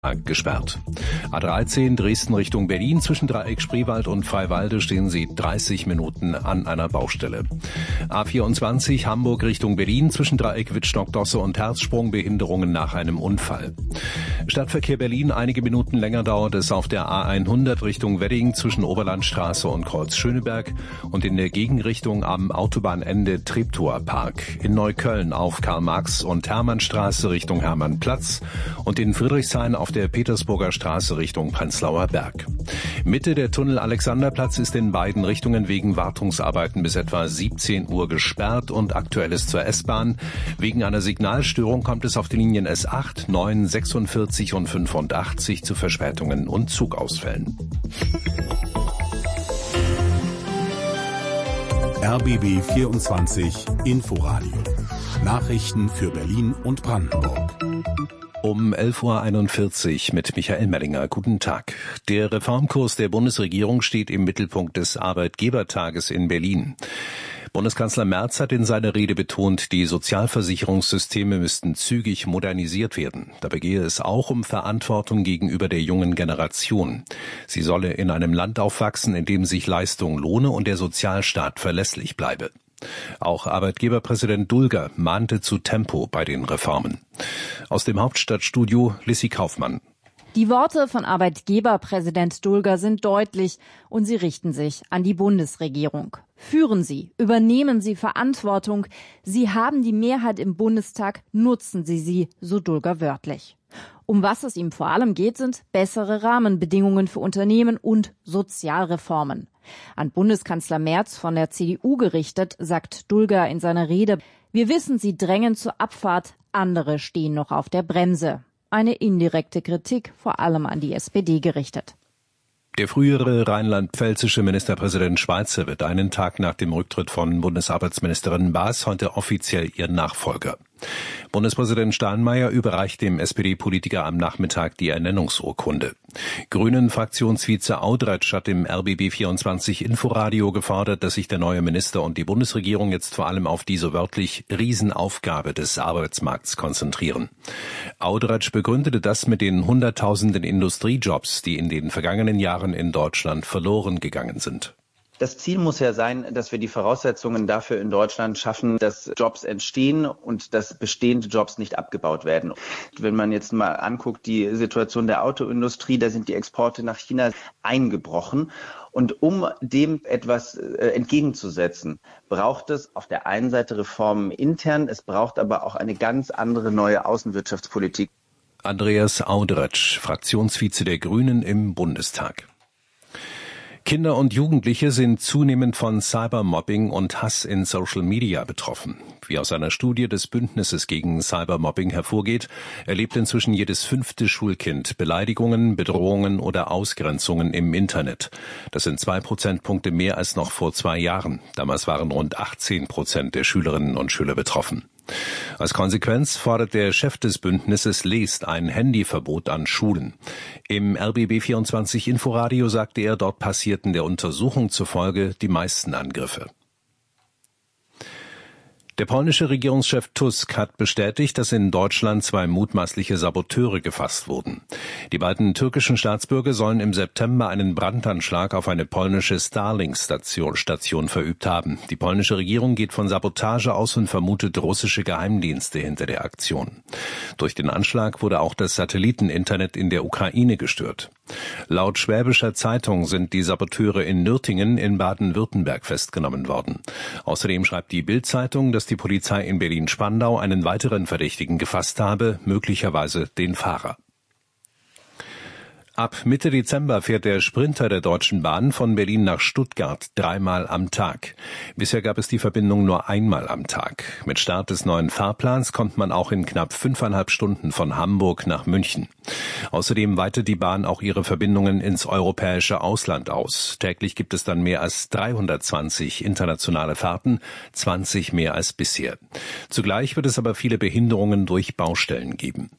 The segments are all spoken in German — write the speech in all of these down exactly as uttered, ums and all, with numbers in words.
gesperrt. A dreizehn Dresden Richtung Berlin, zwischen Dreieck Spreewald und Freiwalde stehen Sie dreißig Minuten an einer Baustelle. A vierundzwanzig Hamburg Richtung Berlin, zwischen Dreieck Wittstock-Dosse und Herzsprung, Behinderungen nach einem Unfall. Stadtverkehr Berlin, einige Minuten länger dauert es auf der A hundert Richtung Wedding zwischen Oberlandstraße und Kreuz Schöneberg und in der Gegenrichtung am Autobahnende Treptower Park. In Neukölln auf Karl-Marx- und Hermannstraße Richtung Hermannplatz und in Friedrichshain auf der Petersburger Straße Richtung Prenzlauer Berg. Mitte der Tunnel Alexanderplatz ist in beiden Richtungen wegen Wartungsarbeiten bis etwa siebzehn Uhr gesperrt und Aktuelles zur S-Bahn. Wegen einer Signalstörung kommt es auf den Linien S acht, neun, sechsundvierzig und fünfundachtzig zu Verspätungen und Zugausfällen. R B B vierundzwanzig Inforadio. Nachrichten für Berlin und Brandenburg. Um elf Uhr einundvierzig mit Michael Mellinger. Guten Tag. Der Reformkurs der Bundesregierung steht im Mittelpunkt des Arbeitgebertages in Berlin. Bundeskanzler Merz hat in seiner Rede betont, die Sozialversicherungssysteme müssten zügig modernisiert werden. Dabei gehe es auch um Verantwortung gegenüber der jungen Generation. Sie solle in einem Land aufwachsen, in dem sich Leistung lohne und der Sozialstaat verlässlich bleibe. Auch Arbeitgeberpräsident Dulger mahnte zu Tempo bei den Reformen. Aus dem Hauptstadtstudio Lissy Kaufmann. Die Worte von Arbeitgeberpräsident Dulger sind deutlich und sie richten sich an die Bundesregierung. Führen Sie, übernehmen Sie Verantwortung. Sie haben die Mehrheit im Bundestag, nutzen Sie sie, so Dulger wörtlich. Um was es ihm vor allem geht, sind bessere Rahmenbedingungen für Unternehmen und Sozialreformen. An Bundeskanzler Merz von der C D U gerichtet, sagt Dulger in seiner Rede: Wir wissen, Sie drängen zur Abfahrt, andere stehen noch auf der Bremse. Eine indirekte Kritik, vor allem an die S P D gerichtet. Der frühere rheinland-pfälzische Ministerpräsident Schweizer wird einen Tag nach dem Rücktritt von Bundesarbeitsministerin Baas heute offiziell ihr Nachfolger. Bundespräsident Steinmeier überreicht dem S P D-Politiker am Nachmittag die Ernennungsurkunde. Grünen-Fraktionsvize Audretsch hat im R B B vierundzwanzig Inforadio gefordert, dass sich der neue Minister und die Bundesregierung jetzt vor allem auf diese wörtlich Riesenaufgabe des Arbeitsmarkts konzentrieren. Audretsch begründete das mit den Hunderttausenden Industriejobs, die in den vergangenen Jahren in Deutschland verloren gegangen sind. Das Ziel muss ja sein, dass wir die Voraussetzungen dafür in Deutschland schaffen, dass Jobs entstehen und dass bestehende Jobs nicht abgebaut werden. Wenn man jetzt mal anguckt, die Situation der Autoindustrie, da sind die Exporte nach China eingebrochen. Und um dem etwas äh, entgegenzusetzen, braucht es auf der einen Seite Reformen intern, es braucht aber auch eine ganz andere neue Außenwirtschaftspolitik. Andreas Audretsch, Fraktionsvize der Grünen im Bundestag. Kinder und Jugendliche sind zunehmend von Cybermobbing und Hass in Social Media betroffen. Wie aus einer Studie des Bündnisses gegen Cybermobbing hervorgeht, erlebt inzwischen jedes fünfte Schulkind Beleidigungen, Bedrohungen oder Ausgrenzungen im Internet. Das sind zwei Prozentpunkte mehr als noch vor zwei Jahren. Damals waren rund achtzehn Prozent der Schülerinnen und Schüler betroffen. Als Konsequenz fordert der Chef des Bündnisses Leest ein Handyverbot an Schulen. Im R B B vierundzwanzig Inforadio sagte er, dort passierten der Untersuchung zufolge die meisten Angriffe. Der polnische Regierungschef Tusk hat bestätigt, dass in Deutschland zwei mutmaßliche Saboteure gefasst wurden. Die beiden türkischen Staatsbürger sollen im September einen Brandanschlag auf eine polnische Starlink-Station Station verübt haben. Die polnische Regierung geht von Sabotage aus und vermutet russische Geheimdienste hinter der Aktion. Durch den Anschlag wurde auch das Satelliteninternet in der Ukraine gestört. Laut Schwäbischer Zeitung sind die Saboteure in Nürtingen in Baden-Württemberg festgenommen worden. Außerdem schreibt die Bild-Zeitung, dass die Polizei in Berlin-Spandau einen weiteren Verdächtigen gefasst habe, möglicherweise den Fahrer. Ab Mitte Dezember fährt der Sprinter der Deutschen Bahn von Berlin nach Stuttgart dreimal am Tag. Bisher gab es die Verbindung nur einmal am Tag. Mit Start des neuen Fahrplans kommt man auch in knapp fünfeinhalb Stunden von Hamburg nach München. Außerdem weitet die Bahn auch ihre Verbindungen ins europäische Ausland aus. Täglich gibt es dann mehr als dreihundertzwanzig internationale Fahrten, zwanzig mehr als bisher. Zugleich wird es aber viele Behinderungen durch Baustellen geben.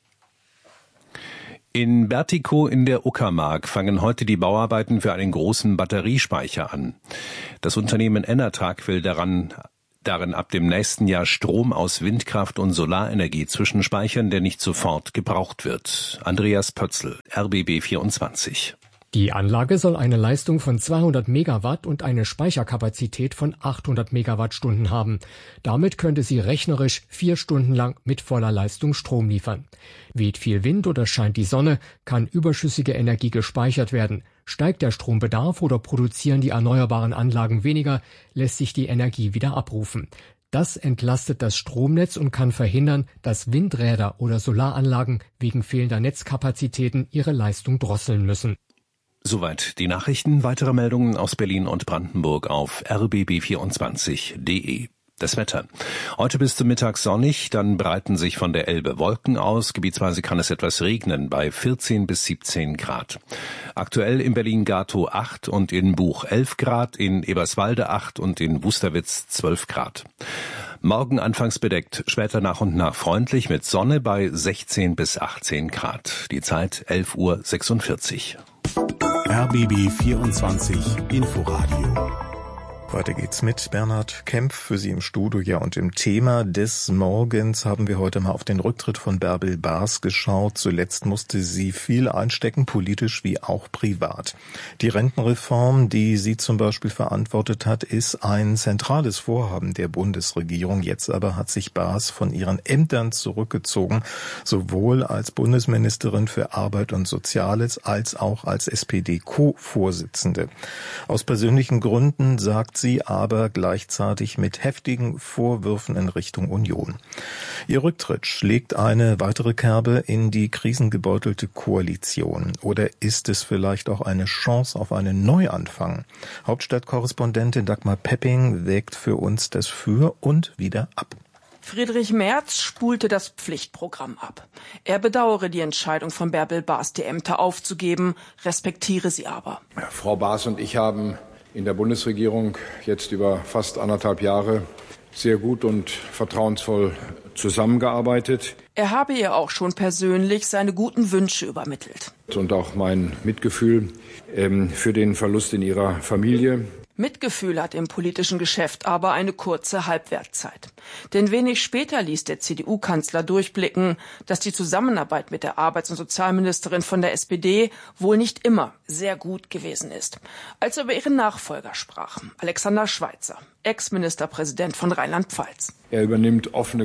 In Bertikow in der Uckermark fangen heute die Bauarbeiten für einen großen Batteriespeicher an. Das Unternehmen Enertrag will daran darin ab dem nächsten Jahr Strom aus Windkraft und Solarenergie zwischenspeichern, der nicht sofort gebraucht wird. Andreas Pötzl, R B B vierundzwanzig. Die Anlage soll eine Leistung von zweihundert Megawatt und eine Speicherkapazität von achthundert Megawattstunden haben. Damit könnte sie rechnerisch vier Stunden lang mit voller Leistung Strom liefern. Weht viel Wind oder scheint die Sonne, kann überschüssige Energie gespeichert werden. Steigt der Strombedarf oder produzieren die erneuerbaren Anlagen weniger, lässt sich die Energie wieder abrufen. Das entlastet das Stromnetz und kann verhindern, dass Windräder oder Solaranlagen wegen fehlender Netzkapazitäten ihre Leistung drosseln müssen. Soweit die Nachrichten. Weitere Meldungen aus Berlin und Brandenburg auf r b b vierundzwanzig punkt d e. Das Wetter. Heute bis zum Mittag sonnig, dann breiten sich von der Elbe Wolken aus. Gebietsweise kann es etwas regnen bei vierzehn bis siebzehn Grad. Aktuell in Berlin-Gatow acht und in Buch elf Grad, in Eberswalde acht und in Wusterwitz zwölf Grad. Morgen anfangs bedeckt, später nach und nach freundlich mit Sonne bei sechzehn bis achtzehn Grad. Die Zeit elf Uhr sechsundvierzig. R B B vierundzwanzig Inforadio. Weiter geht's mit Bernhard Kempf für Sie im Studio. Ja, und im Thema des Morgens haben wir heute mal auf den Rücktritt von Bärbel Baas geschaut. Zuletzt musste sie viel einstecken, politisch wie auch privat. Die Rentenreform, die sie zum Beispiel verantwortet hat, ist ein zentrales Vorhaben der Bundesregierung. Jetzt aber hat sich Baas von ihren Ämtern zurückgezogen, sowohl als Bundesministerin für Arbeit und Soziales als auch als S P D-Co-Vorsitzende. Aus persönlichen Gründen sagt sie aber gleichzeitig mit heftigen Vorwürfen in Richtung Union. Ihr Rücktritt schlägt eine weitere Kerbe in die krisengebeutelte Koalition. Oder ist es vielleicht auch eine Chance auf einen Neuanfang? Hauptstadtkorrespondentin Dagmar Pepping wägt für uns das Für und Wider ab. Friedrich Merz spulte das Pflichtprogramm ab. Er bedauere die Entscheidung von Bärbel Baas, die Ämter aufzugeben, respektiere sie aber. Ja, Frau Baas und ich haben in der Bundesregierung jetzt über fast anderthalb Jahre sehr gut und vertrauensvoll zusammengearbeitet. Er habe ihr auch schon persönlich seine guten Wünsche übermittelt. Und auch mein Mitgefühl ähm, für den Verlust in ihrer Familie. Mitgefühl hat im politischen Geschäft aber eine kurze Halbwertzeit. Denn wenig später ließ der C D U-Kanzler durchblicken, dass die Zusammenarbeit mit der Arbeits- und Sozialministerin von der S P D wohl nicht immer sehr gut gewesen ist. Als er über ihren Nachfolger sprach, Alexander Schweitzer, Ex-Ministerpräsident von Rheinland-Pfalz. Er übernimmt offene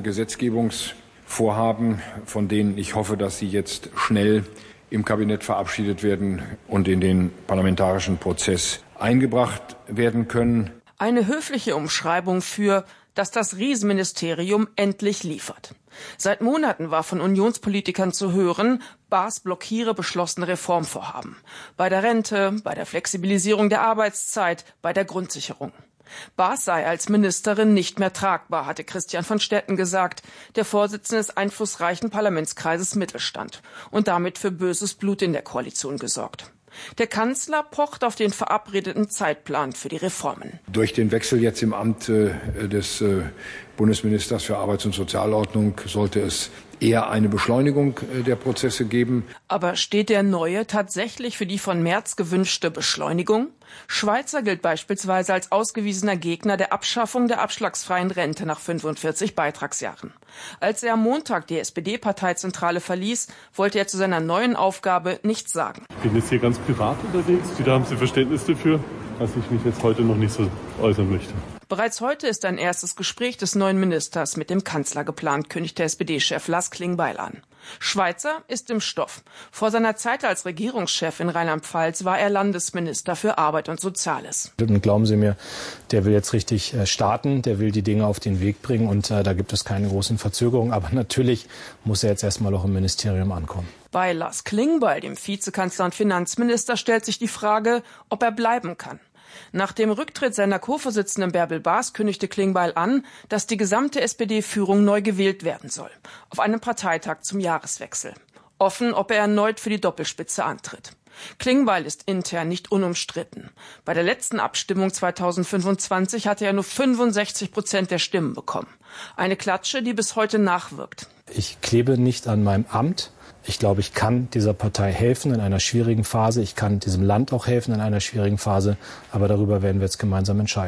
Gesetzgebungsvorhaben, von denen ich hoffe, dass sie jetzt schnell im Kabinett verabschiedet werden und in den parlamentarischen Prozess eingebracht werden können. Eine höfliche Umschreibung für, dass das Riesenministerium endlich liefert. Seit Monaten war von Unionspolitikern zu hören, Baas blockiere beschlossene Reformvorhaben. Bei der Rente, bei der Flexibilisierung der Arbeitszeit, bei der Grundsicherung. Baas sei als Ministerin nicht mehr tragbar, hatte Christian von Stetten gesagt, der Vorsitzende des einflussreichen Parlamentskreises Mittelstand, und damit für böses Blut in der Koalition gesorgt. Der Kanzler pocht auf den verabredeten Zeitplan für die Reformen. Durch den Wechsel jetzt im Amt äh, des äh, Bundesministers für Arbeits- und Sozialordnung sollte es eher eine Beschleunigung äh, der Prozesse geben. Aber steht der Neue tatsächlich für die von Merz gewünschte Beschleunigung? Schweitzer gilt beispielsweise als ausgewiesener Gegner der Abschaffung der abschlagsfreien Rente nach fünfundvierzig Beitragsjahren. Als er am Montag die S P D-Parteizentrale verließ, wollte er zu seiner neuen Aufgabe nichts sagen. Ich bin jetzt hier ganz privat unterwegs. Da haben Sie Verständnis dafür, dass ich mich jetzt heute noch nicht so äußern möchte. Bereits heute ist ein erstes Gespräch des neuen Ministers mit dem Kanzler geplant, kündigt der S P D-Chef Lars Klingbeil an. Schweitzer ist im Stoff. Vor seiner Zeit als Regierungschef in Rheinland-Pfalz war er Landesminister für Arbeit und Soziales. Und glauben Sie mir, der will jetzt richtig starten, der will die Dinge auf den Weg bringen und äh, da gibt es keine großen Verzögerungen. Aber natürlich muss er jetzt erstmal auch im Ministerium ankommen. Bei Lars Klingbeil, dem Vizekanzler und Finanzminister, stellt sich die Frage, ob er bleiben kann. Nach dem Rücktritt seiner Co-Vorsitzenden Bärbel Baas kündigte Klingbeil an, dass die gesamte S P D-Führung neu gewählt werden soll. Auf einem Parteitag zum Jahreswechsel. Offen, ob er erneut für die Doppelspitze antritt. Klingbeil ist intern nicht unumstritten. Bei der letzten Abstimmung zweitausendfünfundzwanzig hatte er nur fünfundsechzig Prozent der Stimmen bekommen. Eine Klatsche, die bis heute nachwirkt. Ich klebe nicht an meinem Amt. Ich glaube, ich kann dieser Partei helfen in einer schwierigen Phase. Ich kann diesem Land auch helfen in einer schwierigen Phase. Aber darüber werden wir jetzt gemeinsam entscheiden.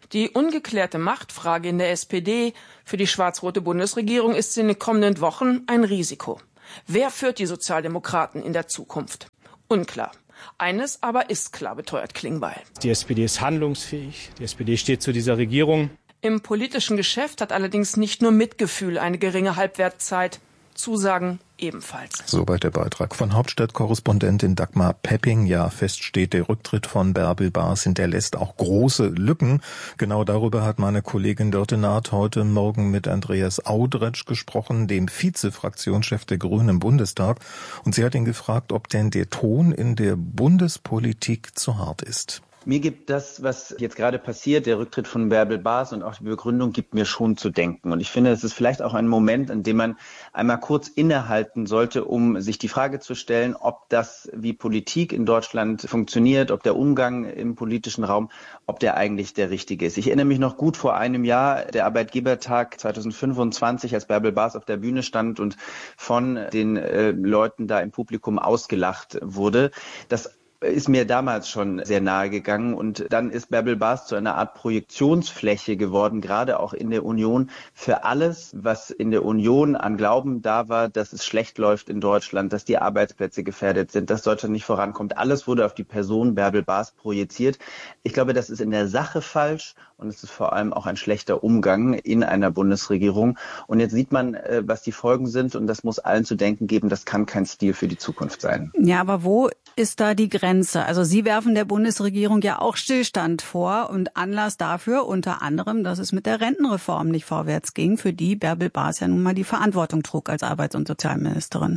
Die ungeklärte Machtfrage in der S P D für die schwarz-rote Bundesregierung ist in den kommenden Wochen ein Risiko. Wer führt die Sozialdemokraten in der Zukunft? Unklar. Eines aber ist klar, beteuert Klingbeil. Die S P D ist handlungsfähig. Die S P D steht zu dieser Regierung. Im politischen Geschäft hat allerdings nicht nur Mitgefühl eine geringe Halbwertszeit. Zusagen ebenfalls. Soweit der Beitrag von Hauptstadtkorrespondentin Dagmar Pepping. Ja, fest steht, der Rücktritt von Bärbel Baas hinterlässt auch große Lücken. Genau darüber hat meine Kollegin Dörte Naht heute Morgen mit Andreas Audretsch gesprochen, dem Vize-Fraktionschef der Grünen im Bundestag. Und sie hat ihn gefragt, ob denn der Ton in der Bundespolitik zu hart ist. Mir gibt das, was jetzt gerade passiert, der Rücktritt von Bärbel Baas und auch die Begründung, gibt mir schon zu denken. Und ich finde, es ist vielleicht auch ein Moment, in dem man einmal kurz innehalten sollte, um sich die Frage zu stellen, ob das, wie Politik in Deutschland funktioniert, ob der Umgang im politischen Raum, ob der eigentlich der richtige ist. Ich erinnere mich noch gut vor einem Jahr, der Arbeitgebertag zweitausendfünfundzwanzig, als Bärbel Baas auf der Bühne stand und von den äh, Leuten da im Publikum ausgelacht wurde. Das ist mir damals schon sehr nahe gegangen und dann ist Bärbel Baas zu einer Art Projektionsfläche geworden, gerade auch in der Union, für alles, was in der Union an Glauben da war, dass es schlecht läuft in Deutschland, dass die Arbeitsplätze gefährdet sind, dass Deutschland nicht vorankommt. Alles wurde auf die Person Bärbel Baas projiziert. Ich glaube, das ist in der Sache falsch und es ist vor allem auch ein schlechter Umgang in einer Bundesregierung. Und jetzt sieht man, was die Folgen sind und das muss allen zu denken geben, das kann kein Stil für die Zukunft sein. Ja, aber wo ist da die Grenze? Also Sie werfen der Bundesregierung ja auch Stillstand vor und Anlass dafür unter anderem, dass es mit der Rentenreform nicht vorwärts ging, für die Bärbel Baas ja nun mal die Verantwortung trug als Arbeits- und Sozialministerin.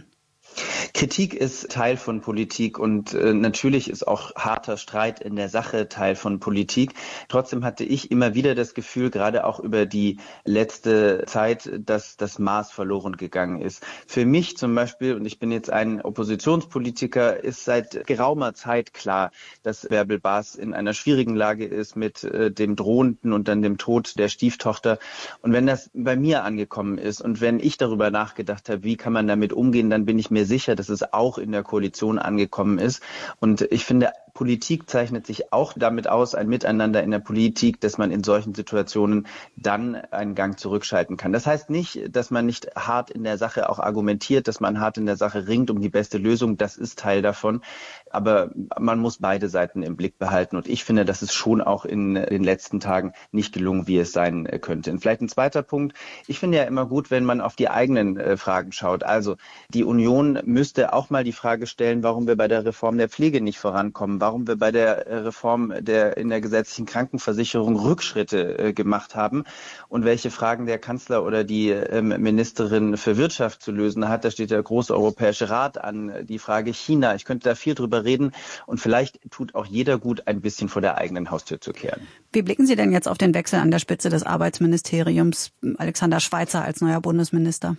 Kritik ist Teil von Politik und äh, natürlich ist auch harter Streit in der Sache Teil von Politik. Trotzdem hatte ich immer wieder das Gefühl, gerade auch über die letzte Zeit, dass das Maß verloren gegangen ist. Für mich zum Beispiel, und ich bin jetzt ein Oppositionspolitiker, ist seit geraumer Zeit klar, dass Bärbel Baas in einer schwierigen Lage ist mit äh, dem drohenden und dann dem Tod der Stieftochter. Und wenn das bei mir angekommen ist und wenn ich darüber nachgedacht habe, wie kann man damit umgehen, dann bin ich mir sicher, dass es auch in der Koalition angekommen ist. Und ich finde, Politik zeichnet sich auch damit aus, ein Miteinander in der Politik, dass man in solchen Situationen dann einen Gang zurückschalten kann. Das heißt nicht, dass man nicht hart in der Sache auch argumentiert, dass man hart in der Sache ringt um die beste Lösung. Das ist Teil davon. Aber man muss beide Seiten im Blick behalten. Und ich finde, das ist schon auch in den letzten Tagen nicht gelungen, wie es sein könnte. Und vielleicht ein zweiter Punkt. Ich finde ja immer gut, wenn man auf die eigenen äh, Fragen schaut. Also die Union müsste auch mal die Frage stellen, warum wir bei der Reform der Pflege nicht vorankommen, warum wir bei der Reform der in der gesetzlichen Krankenversicherung Rückschritte äh, gemacht haben und welche Fragen der Kanzler oder die ähm, Ministerin für Wirtschaft zu lösen hat. Da steht der große Europäische Rat an, die Frage China. Ich könnte da viel drüber reden und vielleicht tut auch jeder gut, ein bisschen vor der eigenen Haustür zu kehren. Wie blicken Sie denn jetzt auf den Wechsel an der Spitze des Arbeitsministeriums, Alexander Schweitzer als neuer Bundesminister?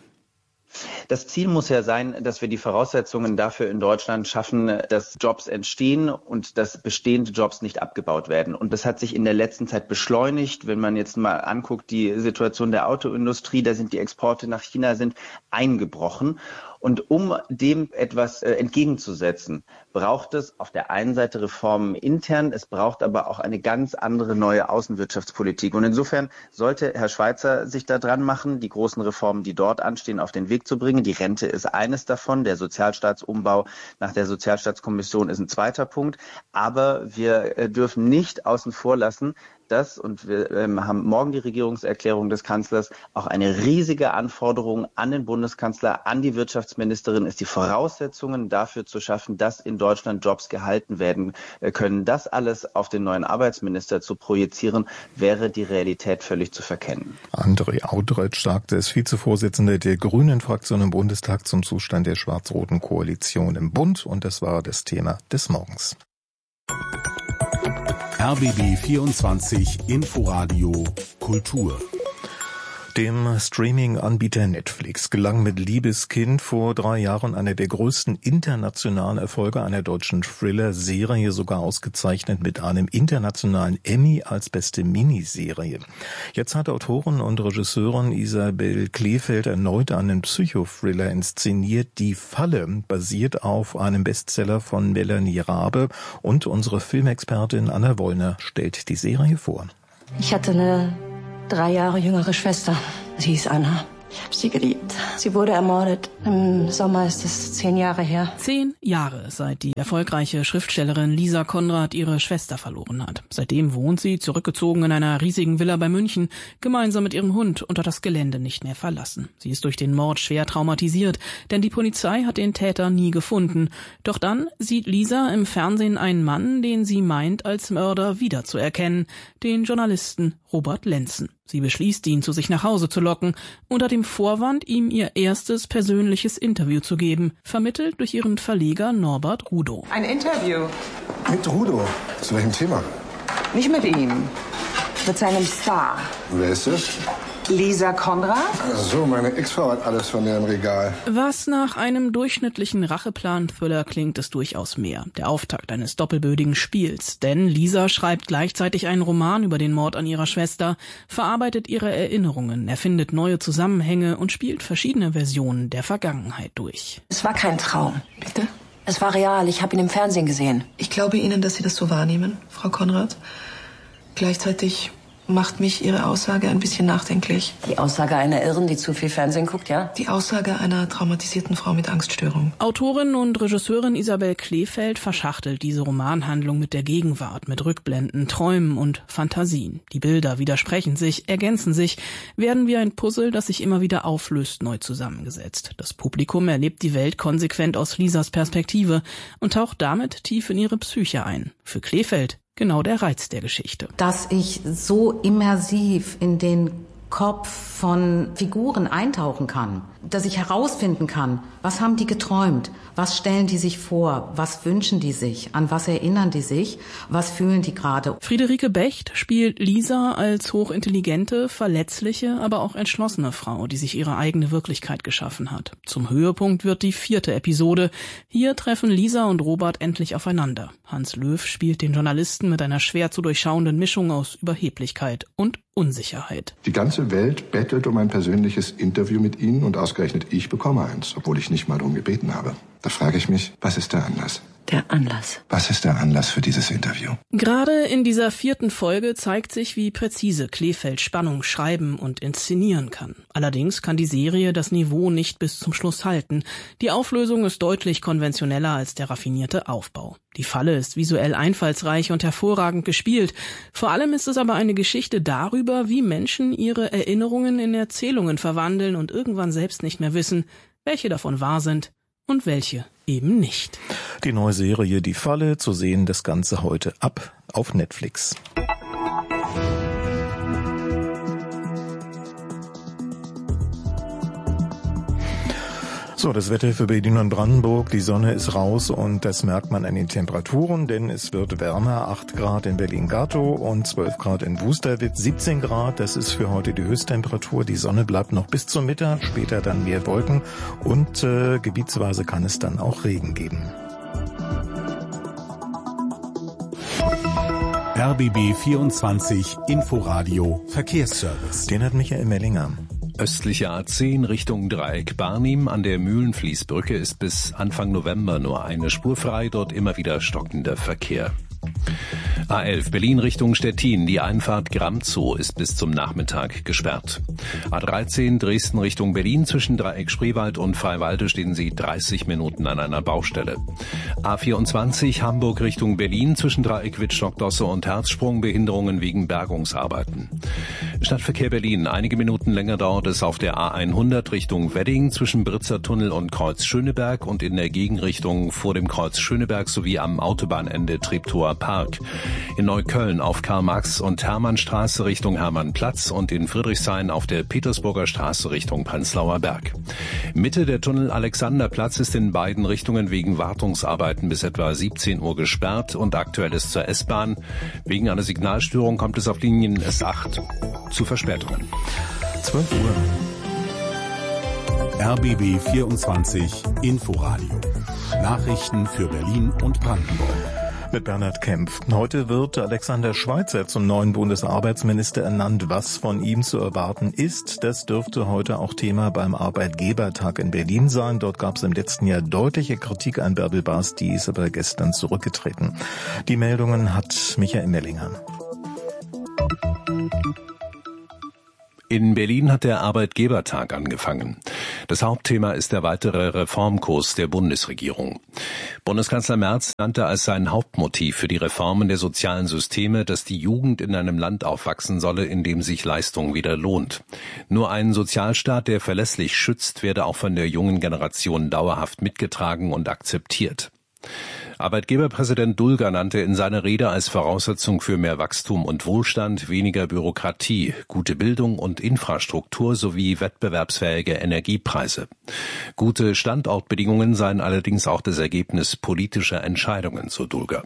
Das Ziel muss ja sein, dass wir die Voraussetzungen dafür in Deutschland schaffen, dass Jobs entstehen und dass bestehende Jobs nicht abgebaut werden. Und das hat sich in der letzten Zeit beschleunigt. Wenn man jetzt mal anguckt, die Situation der Autoindustrie, da sind die Exporte nach China sind eingebrochen. Und um dem etwas äh, entgegenzusetzen, braucht es auf der einen Seite Reformen intern, es braucht aber auch eine ganz andere neue Außenwirtschaftspolitik. Und insofern sollte Herr Schweitzer sich da dran machen, die großen Reformen, die dort anstehen, auf den Weg zu bringen. Die Rente ist eines davon, der Sozialstaatsumbau nach der Sozialstaatskommission ist ein zweiter Punkt. Aber wir äh, dürfen nicht außen vor lassen, das, und wir ähm, haben morgen die Regierungserklärung des Kanzlers, auch eine riesige Anforderung an den Bundeskanzler, an die Wirtschaftsministerin, ist die Voraussetzungen dafür zu schaffen, dass in Deutschland Jobs gehalten werden können. Das alles auf den neuen Arbeitsminister zu projizieren, wäre die Realität völlig zu verkennen. André Audretsch sagte es, Vizevorsitzender der Grünen-Fraktion im Bundestag zum Zustand der schwarz-roten Koalition im Bund. Und das war das Thema des Morgens. R B B vierundzwanzig Inforadio Kultur. Dem Streaming-Anbieter Netflix gelang mit Liebeskind vor drei Jahren einer der größten internationalen Erfolge einer deutschen Thriller-Serie, sogar ausgezeichnet mit einem internationalen Emmy als beste Miniserie. Jetzt hat Autorin und Regisseurin Isabel Kleefeld erneut einen Psychothriller inszeniert. Die Falle basiert auf einem Bestseller von Melanie Rabe und unsere Filmexpertin Anna Wollner stellt die Serie vor. Ich hatte eine drei Jahre jüngere Schwester. Sie hieß Anna. Ich habe sie geliebt. Sie wurde ermordet. Im Sommer ist es zehn Jahre her. Zehn Jahre, seit die erfolgreiche Schriftstellerin Lisa Konrad ihre Schwester verloren hat. Seitdem wohnt sie, zurückgezogen in einer riesigen Villa bei München, gemeinsam mit ihrem Hund und hat das Gelände nicht mehr verlassen. Sie ist durch den Mord schwer traumatisiert, denn die Polizei hat den Täter nie gefunden. Doch dann sieht Lisa im Fernsehen einen Mann, den sie meint, als Mörder wiederzuerkennen, den Journalisten Robert Lenzen. Sie beschließt, ihn zu sich nach Hause zu locken, unter dem Vorwand, ihm ihr erstes persönliches Interview zu geben, vermittelt durch ihren Verleger Norbert Rudow. Ein Interview? Mit Rudow? Zu welchem Thema? Nicht mit ihm, mit seinem Star. Wer ist das? Lisa Konrad? Ach so, meine Ex-Frau hat alles von der im Regal. Was nach einem durchschnittlichen Racheplan-Thriller klingt, ist durchaus mehr. Der Auftakt eines doppelbödigen Spiels. Denn Lisa schreibt gleichzeitig einen Roman über den Mord an ihrer Schwester, verarbeitet ihre Erinnerungen, erfindet neue Zusammenhänge und spielt verschiedene Versionen der Vergangenheit durch. Es war kein Traum. Bitte? Es war real. Ich habe ihn im Fernsehen gesehen. Ich glaube Ihnen, dass Sie das so wahrnehmen, Frau Konrad. Gleichzeitig macht mich Ihre Aussage ein bisschen nachdenklich. Die Aussage einer Irren, die zu viel Fernsehen guckt, ja? Die Aussage einer traumatisierten Frau mit Angststörung. Autorin und Regisseurin Isabel Kleefeld verschachtelt diese Romanhandlung mit der Gegenwart, mit Rückblenden, Träumen und Fantasien. Die Bilder widersprechen sich, ergänzen sich, werden wie ein Puzzle, das sich immer wieder auflöst, neu zusammengesetzt. Das Publikum erlebt die Welt konsequent aus Lisas Perspektive und taucht damit tief in ihre Psyche ein. Für Kleefeld genau der Reiz der Geschichte. Dass ich so immersiv in den Kopf von Figuren eintauchen kann, dass ich herausfinden kann, was haben die geträumt, was stellen die sich vor, was wünschen die sich, an was erinnern die sich, was fühlen die gerade. Friederike Becht spielt Lisa als hochintelligente, verletzliche, aber auch entschlossene Frau, die sich ihre eigene Wirklichkeit geschaffen hat. Zum Höhepunkt wird die vierte Episode. Hier treffen Lisa und Robert endlich aufeinander. Hans Löw spielt den Journalisten mit einer schwer zu durchschauenden Mischung aus Überheblichkeit und Unsicherheit. Die ganze Welt bettelt um ein persönliches Interview mit Ihnen und ausgerechnet ich bekomme eins, obwohl ich nicht mal darum gebeten habe. Da frage ich mich, was ist der Anlass? Der Anlass. Was ist der Anlass für dieses Interview? Gerade in dieser vierten Folge zeigt sich, wie präzise Kleefeld Spannung schreiben und inszenieren kann. Allerdings kann die Serie das Niveau nicht bis zum Schluss halten. Die Auflösung ist deutlich konventioneller als der raffinierte Aufbau. Die Falle ist visuell einfallsreich und hervorragend gespielt. Vor allem ist es aber eine Geschichte darüber, wie Menschen ihre Erinnerungen in Erzählungen verwandeln und irgendwann selbst nicht mehr wissen, welche davon wahr sind und welche eben nicht. Die neue Serie Die Falle, zu sehen das Ganze heute ab auf Netflix. So, das Wetter für Berlin und Brandenburg. Die Sonne ist raus und das merkt man an den Temperaturen, denn es wird wärmer. acht Grad in Berlin-Gatow und zwölf Grad in Wusterwitz, siebzehn Grad. Das ist für heute die Höchsttemperatur. Die Sonne bleibt noch bis zum Mittag, später dann mehr Wolken und äh, gebietsweise kann es dann auch Regen geben. R B B vierundzwanzig Inforadio Verkehrsservice. Den hat Michael Mellinger. Östliche A zehn Richtung Dreieck Barnim an der Mühlenfließbrücke ist bis Anfang November nur eine Spur frei, dort immer wieder stockender Verkehr. A elf Berlin Richtung Stettin, die Einfahrt Gramzow ist bis zum Nachmittag gesperrt. A dreizehn Dresden Richtung Berlin, zwischen Dreieck Spreewald und Freiwalde stehen Sie dreißig Minuten an einer Baustelle. A vierundzwanzig Hamburg Richtung Berlin, zwischen Dreieck Wittstock-Dosse und Herzsprung, Behinderungen wegen Bergungsarbeiten. Stadtverkehr Berlin, einige Minuten länger dauert es auf der A hundert Richtung Wedding, zwischen Britzer Tunnel und Kreuz Schöneberg und in der Gegenrichtung vor dem Kreuz Schöneberg sowie am Autobahnende Treptower Park. In Neukölln auf Karl-Marx- und Hermannstraße Richtung Hermannplatz und in Friedrichshain auf der Petersburger Straße Richtung Prenzlauer Berg. Mitte der Tunnel Alexanderplatz ist in beiden Richtungen wegen Wartungsarbeiten bis etwa siebzehn Uhr gesperrt und aktuell ist zur S-Bahn. Wegen einer Signalstörung kommt es auf Linien S acht zu Verspätungen. zwölf Uhr. R B B vierundzwanzig Inforadio. Nachrichten für Berlin und Brandenburg. Mit Bernhard Kempf. Heute wird Alexander Schweitzer zum neuen Bundesarbeitsminister ernannt. Was von ihm zu erwarten ist, das dürfte heute auch Thema beim Arbeitgebertag in Berlin sein. Dort gab es im letzten Jahr deutliche Kritik an Bärbel Baas, die ist aber gestern zurückgetreten. Die Meldungen hat Michael Mellinger. In Berlin hat der Arbeitgebertag angefangen. Das Hauptthema ist der weitere Reformkurs der Bundesregierung. Bundeskanzler Merz nannte als sein Hauptmotiv für die Reformen der sozialen Systeme, dass die Jugend in einem Land aufwachsen solle, in dem sich Leistung wieder lohnt. Nur ein Sozialstaat, der verlässlich schützt, werde auch von der jungen Generation dauerhaft mitgetragen und akzeptiert. Arbeitgeberpräsident Dulger nannte in seiner Rede als Voraussetzung für mehr Wachstum und Wohlstand weniger Bürokratie, gute Bildung und Infrastruktur sowie wettbewerbsfähige Energiepreise. Gute Standortbedingungen seien allerdings auch das Ergebnis politischer Entscheidungen, so Dulger.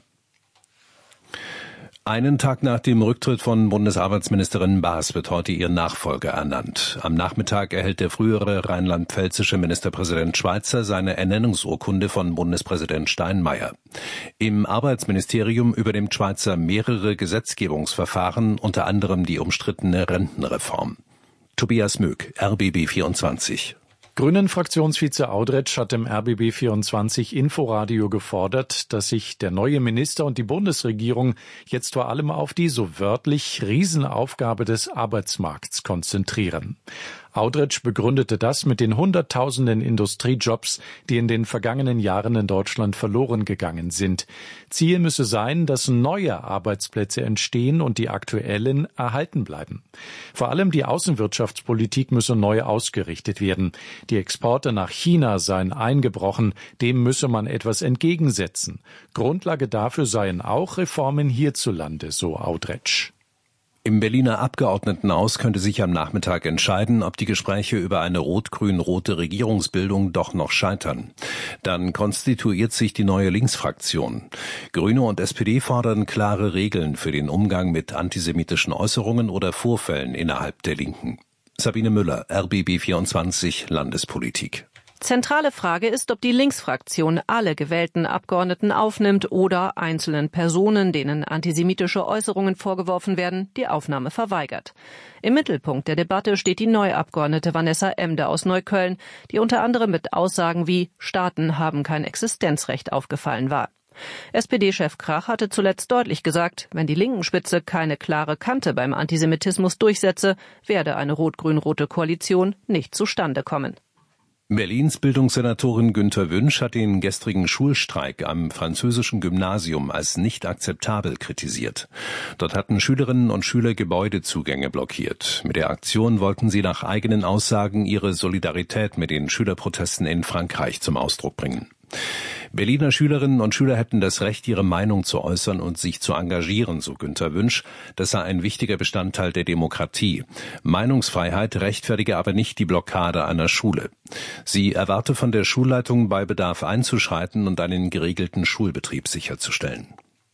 Einen Tag nach dem Rücktritt von Bundesarbeitsministerin Baas wird heute ihr Nachfolger ernannt. Am Nachmittag erhält der frühere rheinland-pfälzische Ministerpräsident Schweizer seine Ernennungsurkunde von Bundespräsident Steinmeier. Im Arbeitsministerium übernimmt Schweizer mehrere Gesetzgebungsverfahren, unter anderem die umstrittene Rentenreform. Tobias Möck, R B B vierundzwanzig. Grünen-Fraktionsvize Audretsch hat im R B B vierundzwanzig Inforadio gefordert, dass sich der neue Minister und die Bundesregierung jetzt vor allem auf die so wörtlich Riesenaufgabe des Arbeitsmarkts konzentrieren. Audretsch begründete das mit den Hunderttausenden Industriejobs, die in den vergangenen Jahren in Deutschland verloren gegangen sind. Ziel müsse sein, dass neue Arbeitsplätze entstehen und die aktuellen erhalten bleiben. Vor allem die Außenwirtschaftspolitik müsse neu ausgerichtet werden. Die Exporte nach China seien eingebrochen, dem müsse man etwas entgegensetzen. Grundlage dafür seien auch Reformen hierzulande, so Audretsch. Im Berliner Abgeordnetenhaus könnte sich am Nachmittag entscheiden, ob die Gespräche über eine rot-grün-rote Regierungsbildung doch noch scheitern. Dann konstituiert sich die neue Linksfraktion. Grüne und S P D fordern klare Regeln für den Umgang mit antisemitischen Äußerungen oder Vorfällen innerhalb der Linken. Sabine Müller, R B B vierundzwanzig, Landespolitik. Zentrale Frage ist, ob die Linksfraktion alle gewählten Abgeordneten aufnimmt oder einzelnen Personen, denen antisemitische Äußerungen vorgeworfen werden, die Aufnahme verweigert. Im Mittelpunkt der Debatte steht die Neuabgeordnete Vanessa Emde aus Neukölln, die unter anderem mit Aussagen wie „Staaten haben kein Existenzrecht" aufgefallen war. S P D-Chef Krach hatte zuletzt deutlich gesagt, wenn die Linkenspitze keine klare Kante beim Antisemitismus durchsetze, werde eine rot-grün-rote Koalition nicht zustande kommen. Berlins Bildungssenatorin Günter Wünsch hat den gestrigen Schulstreik am französischen Gymnasium als nicht akzeptabel kritisiert. Dort hatten Schülerinnen und Schüler Gebäudezugänge blockiert. Mit der Aktion wollten sie nach eigenen Aussagen ihre Solidarität mit den Schülerprotesten in Frankreich zum Ausdruck bringen. Berliner Schülerinnen und Schüler hätten das Recht, ihre Meinung zu äußern und sich zu engagieren, so Günter Wünsch. Das sei ein wichtiger Bestandteil der Demokratie. Meinungsfreiheit rechtfertige aber nicht die Blockade einer Schule. Sie erwarte von der Schulleitung, bei Bedarf einzuschreiten und einen geregelten Schulbetrieb sicherzustellen.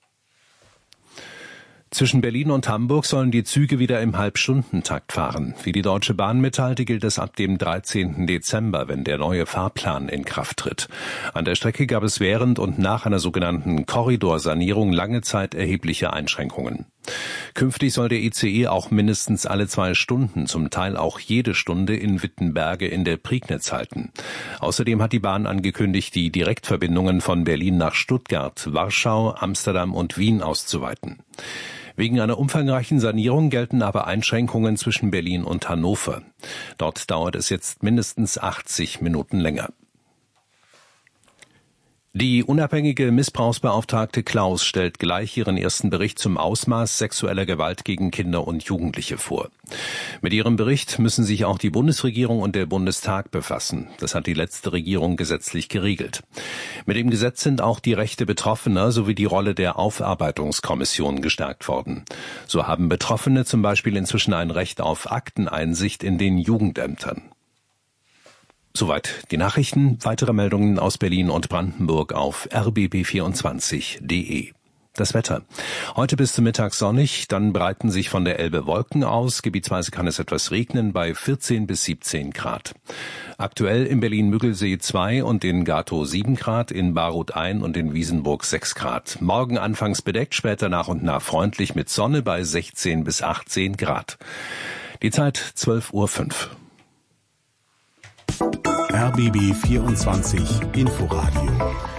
Zwischen Berlin und Hamburg sollen die Züge wieder im Halbstundentakt fahren. Wie die Deutsche Bahn mitteilte, gilt es ab dem dreizehnten Dezember, wenn der neue Fahrplan in Kraft tritt. An der Strecke gab es während und nach einer sogenannten Korridorsanierung lange Zeit erhebliche Einschränkungen. Künftig soll der I C E auch mindestens alle zwei Stunden, zum Teil auch jede Stunde in Wittenberge in der Prignitz halten. Außerdem hat die Bahn angekündigt, die Direktverbindungen von Berlin nach Stuttgart, Warschau, Amsterdam und Wien auszuweiten. Wegen einer umfangreichen Sanierung gelten aber Einschränkungen zwischen Berlin und Hannover. Dort dauert es jetzt mindestens achtzig Minuten länger. Die unabhängige Missbrauchsbeauftragte Klaus stellt gleich ihren ersten Bericht zum Ausmaß sexueller Gewalt gegen Kinder und Jugendliche vor. Mit ihrem Bericht müssen sich auch die Bundesregierung und der Bundestag befassen. Das hat die letzte Regierung gesetzlich geregelt. Mit dem Gesetz sind auch die Rechte Betroffener sowie die Rolle der Aufarbeitungskommission gestärkt worden. So haben Betroffene zum Beispiel inzwischen ein Recht auf Akteneinsicht in den Jugendämtern. Soweit die Nachrichten. Weitere Meldungen aus Berlin und Brandenburg auf r b b vierundzwanzig punkt d e. Das Wetter. Heute bis zum Mittag sonnig, dann breiten sich von der Elbe Wolken aus. Gebietsweise kann es etwas regnen bei vierzehn bis siebzehn Grad. Aktuell in Berlin-Müggelsee zwei und in Gatow sieben Grad, in Baruth ein und in Wiesenburg sechs Grad. Morgen anfangs bedeckt, später nach und nach freundlich mit Sonne bei sechzehn bis achtzehn Grad. Die Zeit zwölf Uhr fünf. R B B vierundzwanzig Inforadio.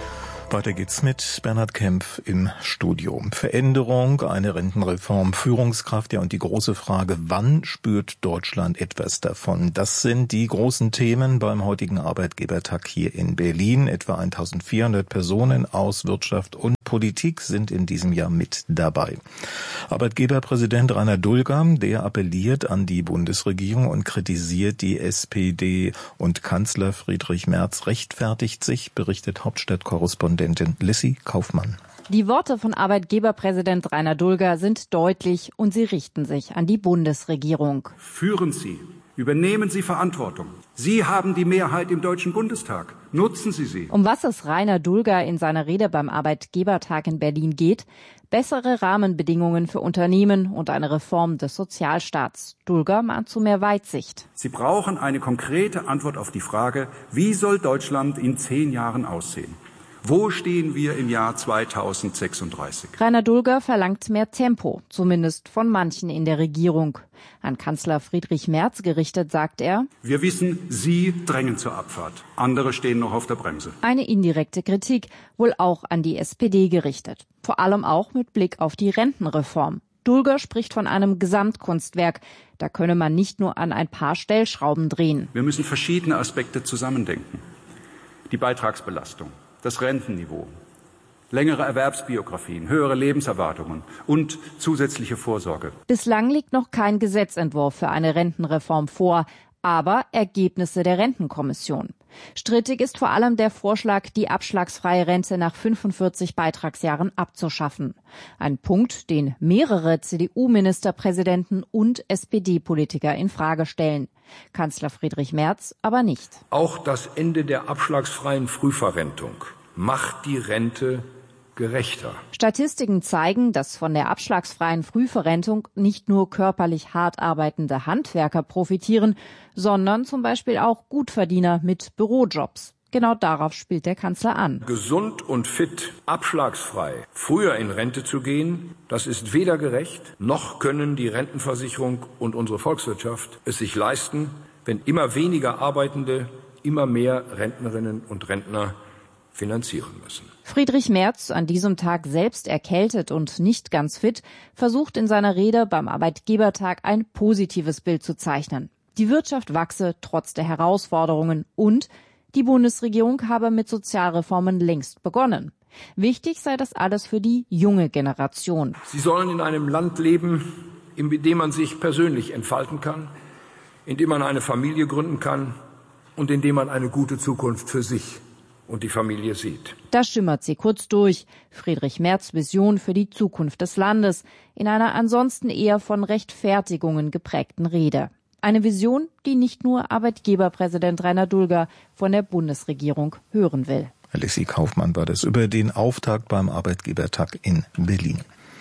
Weiter geht's mit Bernhard Kempf im Studio. Veränderung, eine Rentenreform, Führungskraft, ja, und die große Frage, wann spürt Deutschland etwas davon? Das sind die großen Themen beim heutigen Arbeitgebertag hier in Berlin. Etwa eintausendvierhundert Personen aus Wirtschaft und Politik sind in diesem Jahr mit dabei. Arbeitgeberpräsident Rainer Dulger, der appelliert an die Bundesregierung und kritisiert die S P D, und Kanzler Friedrich Merz rechtfertigt sich, berichtet Hauptstadtkorrespondentin Lissy Kaufmann. Die Worte von Arbeitgeberpräsident Rainer Dulger sind deutlich und sie richten sich an die Bundesregierung. Führen Sie, übernehmen Sie Verantwortung. Sie haben die Mehrheit im Deutschen Bundestag. Nutzen Sie sie. Um was es Rainer Dulger in seiner Rede beim Arbeitgebertag in Berlin geht? Bessere Rahmenbedingungen für Unternehmen und eine Reform des Sozialstaats. Dulger mahnt zu mehr Weitsicht. Sie brauchen eine konkrete Antwort auf die Frage, wie soll Deutschland in zehn Jahren aussehen? Wo stehen wir im Jahr zweitausendsechsunddreißig? Rainer Dulger verlangt mehr Tempo, zumindest von manchen in der Regierung. An Kanzler Friedrich Merz gerichtet sagt er: Wir wissen, Sie drängen zur Abfahrt. Andere stehen noch auf der Bremse. Eine indirekte Kritik, wohl auch an die S P D gerichtet. Vor allem auch mit Blick auf die Rentenreform. Dulger spricht von einem Gesamtkunstwerk. Da könne man nicht nur an ein paar Stellschrauben drehen. Wir müssen verschiedene Aspekte zusammendenken. Die Beitragsbelastung, das Rentenniveau, längere Erwerbsbiografien, höhere Lebenserwartungen und zusätzliche Vorsorge. Bislang liegt noch kein Gesetzentwurf für eine Rentenreform vor, aber Ergebnisse der Rentenkommission. Strittig ist vor allem der Vorschlag, die abschlagsfreie Rente nach fünfundvierzig Beitragsjahren abzuschaffen. Ein Punkt, den mehrere C D U-Ministerpräsidenten und S P D-Politiker in Frage stellen. Kanzler Friedrich Merz aber nicht. Auch das Ende der abschlagsfreien Frühverrentung macht die Rente gerechter. Statistiken zeigen, dass von der abschlagsfreien Frühverrentung nicht nur körperlich hart arbeitende Handwerker profitieren, sondern zum Beispiel auch Gutverdiener mit Bürojobs. Genau darauf spielt der Kanzler an. Gesund und fit, abschlagsfrei, früher in Rente zu gehen, das ist weder gerecht, noch können die Rentenversicherung und unsere Volkswirtschaft es sich leisten, wenn immer weniger Arbeitende immer mehr Rentnerinnen und Rentner finanzieren müssen. Friedrich Merz, an diesem Tag selbst erkältet und nicht ganz fit, versucht in seiner Rede beim Arbeitgebertag ein positives Bild zu zeichnen. Die Wirtschaft wachse trotz der Herausforderungen und die Bundesregierung habe mit Sozialreformen längst begonnen. Wichtig sei das alles für die junge Generation. Sie sollen in einem Land leben, in dem man sich persönlich entfalten kann, in dem man eine Familie gründen kann und in dem man eine gute Zukunft für sich und die Familie sieht. Da schimmert sie kurz durch. Friedrich Merz' Vision für die Zukunft des Landes in einer ansonsten eher von Rechtfertigungen geprägten Rede. Eine Vision, die nicht nur Arbeitgeberpräsident Rainer Dulger von der Bundesregierung hören will. Lissy Kaufmann war das über den Auftakt beim Arbeitgebertag in Berlin.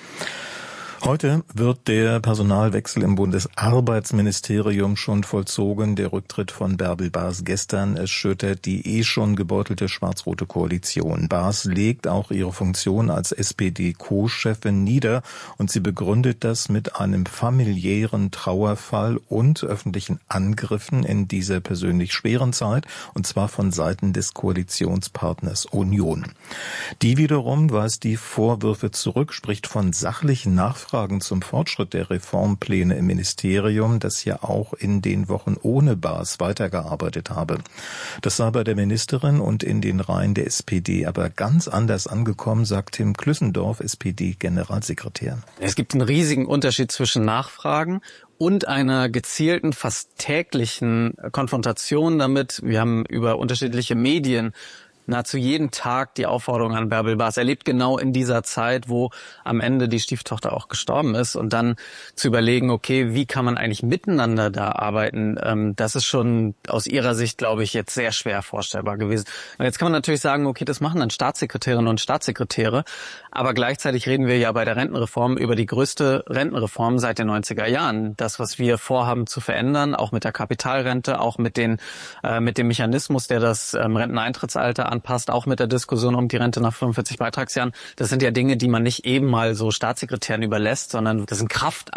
Heute wird der Personalwechsel im Bundesarbeitsministerium schon vollzogen. Der Rücktritt von Bärbel Baas gestern erschüttert die eh schon gebeutelte schwarz-rote Koalition. Baas legt auch ihre Funktion als S P D-Co-Chefin nieder und sie begründet das mit einem familiären Trauerfall und öffentlichen Angriffen in dieser persönlich schweren Zeit, und zwar von Seiten des Koalitionspartners Union. Die wiederum weist die Vorwürfe zurück, spricht von sachlichen Nachfragen zum Fortschritt der Reformpläne im Ministerium, das ja auch in den Wochen ohne Baas weitergearbeitet habe. Das sei bei der Ministerin und in den Reihen der S P D aber ganz anders angekommen, sagt Tim Klüssendorf, S P D-Generalsekretär. Es gibt einen riesigen Unterschied zwischen Nachfragen und einer gezielten, fast täglichen Konfrontation damit. Wir haben über unterschiedliche Medien nahezu jeden Tag die Aufforderung an Bärbel Baas. Er lebt genau in dieser Zeit, wo am Ende die Stieftochter auch gestorben ist, und dann zu überlegen, okay, wie kann man eigentlich miteinander da arbeiten, ähm, das ist schon aus ihrer Sicht, glaube ich, jetzt sehr schwer vorstellbar gewesen. Und jetzt kann man natürlich sagen, okay, das machen dann Staatssekretärinnen und Staatssekretäre, aber gleichzeitig reden wir ja bei der Rentenreform über die größte Rentenreform seit den neunziger Jahren. Das, was wir vorhaben zu verändern, auch mit der Kapitalrente, auch mit den äh, mit dem Mechanismus, der das ähm, Renteneintrittsalter anpasst, auch mit der Diskussion um die Rente nach fünfundvierzig Beitragsjahren. Das sind ja Dinge, die man nicht eben mal so Staatssekretären überlässt, sondern das ist ein Kraftakt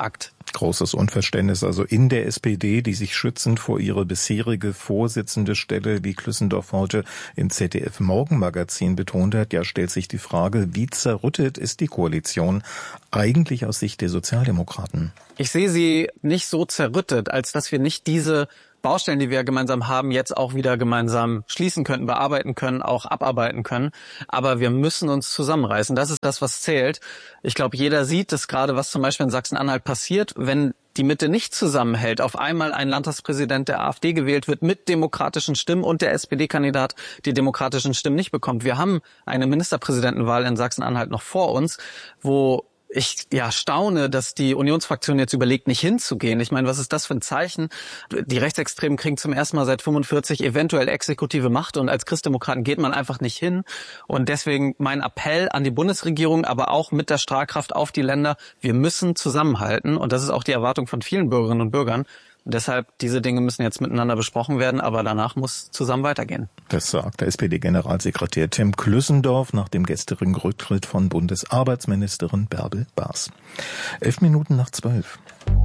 Großes Unverständnis also in der S P D, die sich schützend vor ihre bisherige Vorsitzende stelle, wie Klüssendorf heute im Z D F Morgenmagazin betont hat. Ja, stellt sich die Frage, wie zerrüttet ist die Koalition eigentlich aus Sicht der Sozialdemokraten? Ich sehe sie nicht so zerrüttet, als dass wir nicht diese Baustellen, die wir gemeinsam haben, jetzt auch wieder gemeinsam schließen könnten, bearbeiten können, auch abarbeiten können. Aber wir müssen uns zusammenreißen. Das ist das, was zählt. Ich glaube, jeder sieht das gerade, was zum Beispiel in Sachsen-Anhalt passiert, wenn die Mitte nicht zusammenhält, auf einmal ein Landtagspräsident der AfD gewählt wird mit demokratischen Stimmen und der S P D-Kandidat die demokratischen Stimmen nicht bekommt. Wir haben eine Ministerpräsidentenwahl in Sachsen-Anhalt noch vor uns, wo ich ja staune, dass die Unionsfraktion jetzt überlegt, nicht hinzugehen. Ich meine, was ist das für ein Zeichen? Die Rechtsextremen kriegen zum ersten Mal seit fünfundvierzig eventuell exekutive Macht und als Christdemokraten geht man einfach nicht hin. Und deswegen mein Appell an die Bundesregierung, aber auch mit der Strahlkraft auf die Länder, wir müssen zusammenhalten. Und das ist auch die Erwartung von vielen Bürgerinnen und Bürgern. Und deshalb, diese Dinge müssen jetzt miteinander besprochen werden, aber danach muss zusammen weitergehen. Das sagt der S P D-Generalsekretär Tim Klüssendorf nach dem gestrigen Rücktritt von Bundesarbeitsministerin Bärbel Baas. Elf Minuten nach zwölf.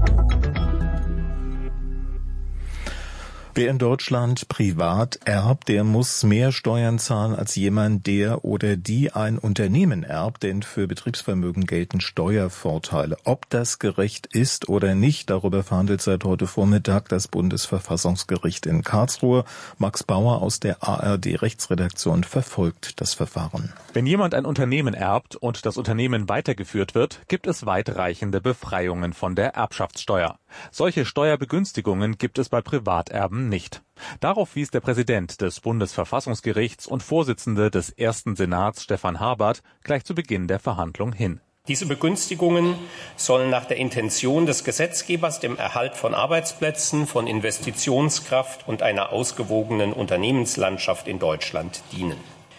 Wer in Deutschland privat erbt, der muss mehr Steuern zahlen als jemand, der oder die ein Unternehmen erbt, denn für Betriebsvermögen gelten Steuervorteile. Ob das gerecht ist oder nicht, darüber verhandelt seit heute Vormittag das Bundesverfassungsgericht in Karlsruhe. Max Bauer aus der A R D-Rechtsredaktion verfolgt das Verfahren. Wenn jemand ein Unternehmen erbt und das Unternehmen weitergeführt wird, gibt es weitreichende Befreiungen von der Erbschaftssteuer. Solche Steuerbegünstigungen gibt es bei Privaterben nicht. Darauf wies der Präsident des Bundesverfassungsgerichts und Vorsitzende des ersten Senats Stefan Habert gleich zu Beginn der Verhandlung hin. Diese Begünstigungen sollen nach der Intention des Gesetzgebers dem Erhalt von Arbeitsplätzen, von Investitionskraft und einer ausgewogenen Unternehmenslandschaft in Deutschland dienen.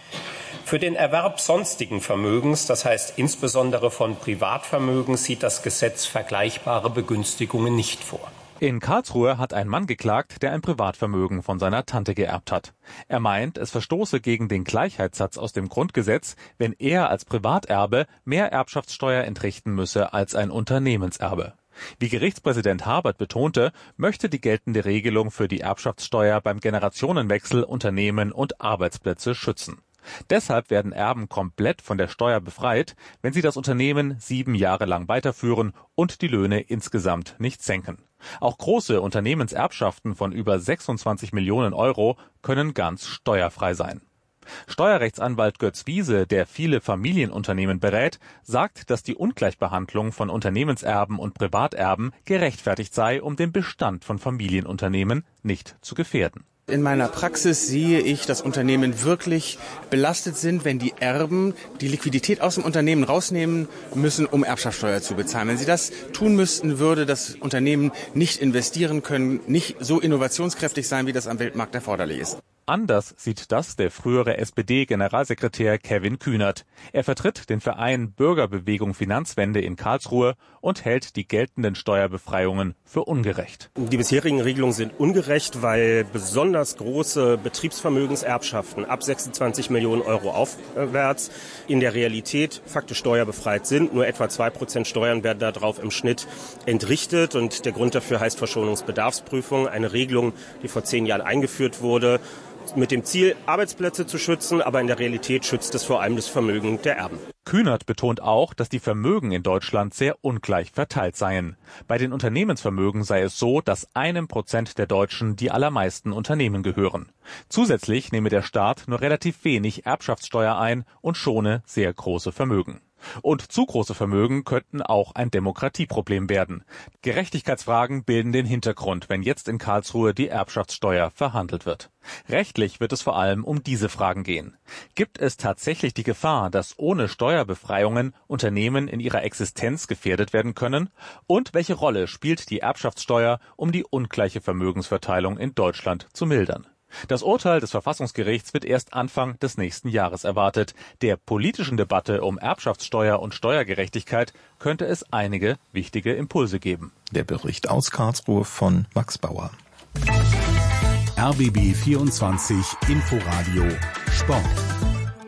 Für den Erwerb sonstigen Vermögens, das heißt insbesondere von Privatvermögen, sieht das Gesetz vergleichbare Begünstigungen nicht vor. In Karlsruhe hat ein Mann geklagt, der ein Privatvermögen von seiner Tante geerbt hat. Er meint, es verstoße gegen den Gleichheitssatz aus dem Grundgesetz, wenn er als Privaterbe mehr Erbschaftssteuer entrichten müsse als ein Unternehmenserbe. Wie Gerichtspräsident Habert betonte, möchte die geltende Regelung für die Erbschaftssteuer beim Generationenwechsel Unternehmen und Arbeitsplätze schützen. Deshalb werden Erben komplett von der Steuer befreit, wenn sie das Unternehmen sieben Jahre lang weiterführen und die Löhne insgesamt nicht senken. Auch große Unternehmenserbschaften von über sechsundzwanzig Millionen Euro können ganz steuerfrei sein. Steuerrechtsanwalt Götz Wiese, der viele Familienunternehmen berät, sagt, dass die Ungleichbehandlung von Unternehmenserben und Privaterben gerechtfertigt sei, um den Bestand von Familienunternehmen nicht zu gefährden. In meiner Praxis sehe ich, dass Unternehmen wirklich belastet sind, wenn die Erben die Liquidität aus dem Unternehmen rausnehmen müssen, um Erbschaftssteuer zu bezahlen. Wenn sie das tun müssten, würde das Unternehmen nicht investieren können, nicht so innovationskräftig sein, wie das am Weltmarkt erforderlich ist. Anders sieht das der frühere S P D-Generalsekretär Kevin Kühnert. Er vertritt den Verein Bürgerbewegung Finanzwende in Karlsruhe und hält die geltenden Steuerbefreiungen für ungerecht. Die bisherigen Regelungen sind ungerecht, weil besonders große Betriebsvermögenserbschaften ab sechsundzwanzig Millionen Euro aufwärts in der Realität faktisch steuerbefreit sind. Nur etwa zwei Prozent Steuern werden darauf im Schnitt entrichtet. Und der Grund dafür heißt Verschonungsbedarfsprüfung, eine Regelung, die vor zehn Jahren eingeführt wurde, mit dem Ziel, Arbeitsplätze zu schützen, aber in der Realität schützt es vor allem das Vermögen der Erben. Kühnert betont auch, dass die Vermögen in Deutschland sehr ungleich verteilt seien. Bei den Unternehmensvermögen sei es so, dass einem Prozent der Deutschen die allermeisten Unternehmen gehören. Zusätzlich nehme der Staat nur relativ wenig Erbschaftssteuer ein und schone sehr große Vermögen. Und zu große Vermögen könnten auch ein Demokratieproblem werden. Gerechtigkeitsfragen bilden den Hintergrund, wenn jetzt in Karlsruhe die Erbschaftssteuer verhandelt wird. Rechtlich wird es vor allem um diese Fragen gehen. Gibt es tatsächlich die Gefahr, dass ohne Steuerbefreiungen Unternehmen in ihrer Existenz gefährdet werden können? Und welche Rolle spielt die Erbschaftssteuer, um die ungleiche Vermögensverteilung in Deutschland zu mildern? Das Urteil des Verfassungsgerichts wird erst Anfang des nächsten Jahres erwartet. Der politischen Debatte um Erbschaftssteuer und Steuergerechtigkeit könnte es einige wichtige Impulse geben. Der Bericht aus Karlsruhe von Max Bauer. R B B vierundzwanzig Inforadio Sport.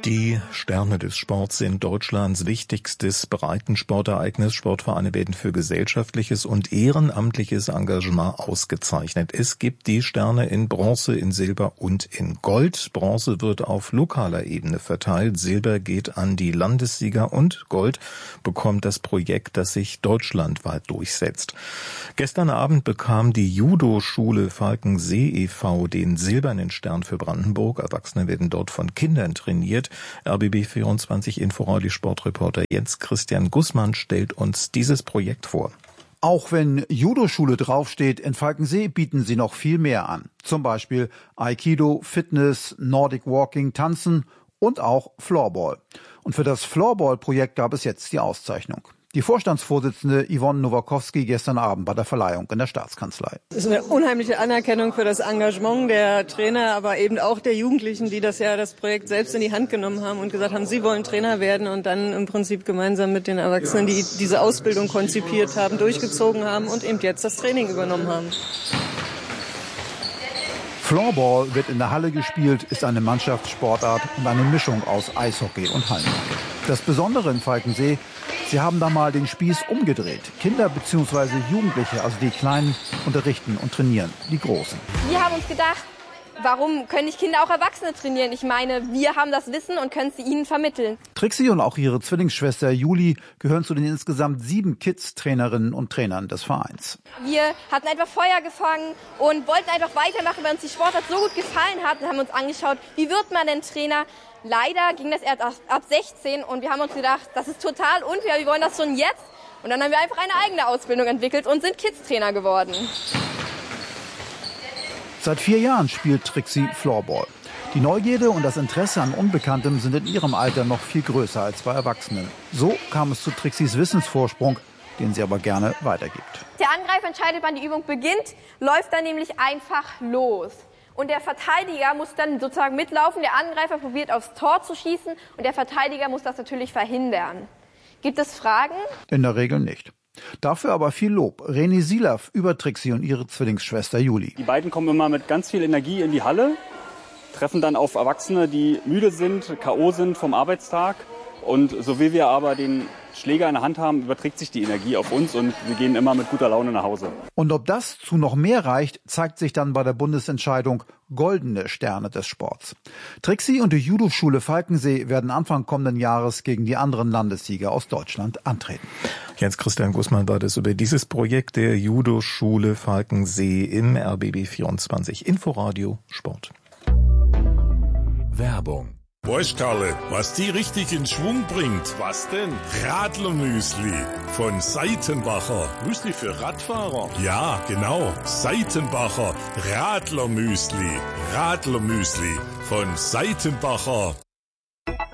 Die Sterne des Sports sind Deutschlands wichtigstes Breitensportereignis. Sportvereine werden für gesellschaftliches und ehrenamtliches Engagement ausgezeichnet. Es gibt die Sterne in Bronze, in Silber und in Gold. Bronze wird auf lokaler Ebene verteilt, Silber geht an die Landessieger und Gold bekommt das Projekt, das sich deutschlandweit durchsetzt. Gestern Abend bekam die Judo-Schule Falkensee e V den silbernen Stern für Brandenburg. Erwachsene werden dort von Kindern trainiert. R B B vierundzwanzig Inforadio Sportreporter Jens Christian Gussmann stellt uns dieses Projekt vor. Auch wenn Judo-Schule draufsteht, in Falkensee bieten sie noch viel mehr an. Zum Beispiel Aikido, Fitness, Nordic Walking, Tanzen und auch Floorball. Und für das Floorball-Projekt gab es jetzt die Auszeichnung. Die Vorstandsvorsitzende Yvonne Nowakowski gestern Abend bei der Verleihung in der Staatskanzlei. Es ist eine unheimliche Anerkennung für das Engagement der Trainer, aber eben auch der Jugendlichen, die das ja das Projekt selbst in die Hand genommen haben und gesagt haben, sie wollen Trainer werden und dann im Prinzip gemeinsam mit den Erwachsenen, die diese Ausbildung konzipiert haben, durchgezogen haben und eben jetzt das Training übernommen haben. Floorball wird in der Halle gespielt, ist eine Mannschaftssportart und eine Mischung aus Eishockey und Hallenhockey. Das Besondere in Falkensee, sie haben da mal den Spieß umgedreht. Kinder bzw. Jugendliche, also die Kleinen, unterrichten und trainieren die Großen. Wir haben uns gedacht, warum können nicht Kinder auch Erwachsene trainieren? Ich meine, wir haben das Wissen und können es ihnen vermitteln. Trixie und auch ihre Zwillingsschwester Juli gehören zu den insgesamt sieben Kids-Trainerinnen und Trainern des Vereins. Wir hatten einfach Feuer gefangen und wollten einfach weitermachen, weil uns die Sportart so gut gefallen hat. Und haben uns angeschaut, wie wird man denn Trainer? Leider ging das erst ab sechzehn und wir haben uns gedacht, das ist total unfair, wir wollen das schon jetzt. Und dann haben wir einfach eine eigene Ausbildung entwickelt und sind Kids-Trainer geworden. Seit vier Jahren spielt Trixie Floorball. Die Neugierde und das Interesse an Unbekanntem sind in ihrem Alter noch viel größer als bei Erwachsenen. So kam es zu Trixies Wissensvorsprung, den sie aber gerne weitergibt. Der Angreifer entscheidet, wann die Übung beginnt, läuft dann nämlich einfach los. Und der Verteidiger muss dann sozusagen mitlaufen. Der Angreifer probiert aufs Tor zu schießen und der Verteidiger muss das natürlich verhindern. Gibt es Fragen? In der Regel nicht. Dafür aber viel Lob. Reni Silaf über Trixie und ihre Zwillingsschwester Juli. Die beiden kommen immer mit ganz viel Energie in die Halle, treffen dann auf Erwachsene, die müde sind, K O sind vom Arbeitstag. Und so wie wir aber den Schläger in der Hand haben, überträgt sich die Energie auf uns und wir gehen immer mit guter Laune nach Hause. Und ob das zu noch mehr reicht, zeigt sich dann bei der Bundesentscheidung Goldene Sterne des Sports. Trixie und die Judo-Schule Falkensee werden Anfang kommenden Jahres gegen die anderen Landessieger aus Deutschland antreten. Jens Christian Gussmann war das über dieses Projekt der Judo-Schule Falkensee im R B B vierundzwanzig Inforadio Sport. Werbung. Weißt Karle, was die richtig in Schwung bringt? Was denn? Radlermüsli von Seitenbacher. Müsli für Radfahrer? Ja, genau. Seitenbacher Radlermüsli. Radlermüsli von Seitenbacher.